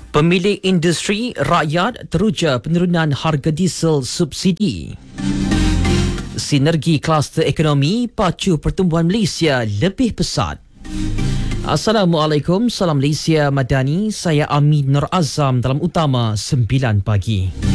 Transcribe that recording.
Pemilik industri rakyat teruja penurunan harga diesel subsidi. Sinergi kluster ekonomi pacu pertumbuhan Malaysia lebih pesat. Assalamualaikum, salam Malaysia Madani. Saya Amin Nur Azam dalam Utama 9 pagi.